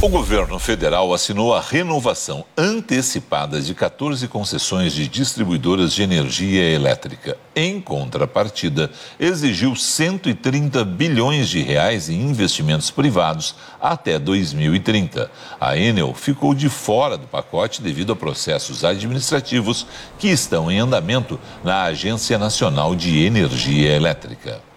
O governo federal assinou a renovação antecipada de 14 concessões de distribuidoras de energia elétrica. Em contrapartida, exigiu 130 bilhões de reais em investimentos privados até 2030. A Enel ficou de fora do pacote devido a processos administrativos que estão em andamento na Agência Nacional de Energia Elétrica.